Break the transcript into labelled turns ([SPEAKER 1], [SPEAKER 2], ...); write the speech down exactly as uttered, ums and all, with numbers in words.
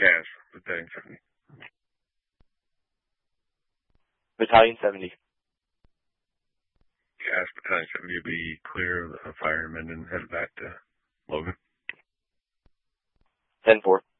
[SPEAKER 1] Gas, Battalion seventy.
[SPEAKER 2] Battalion seventy.
[SPEAKER 1] Gas, Battalion seventy will be clear of the firemen and head back to Logan.
[SPEAKER 2] ten four.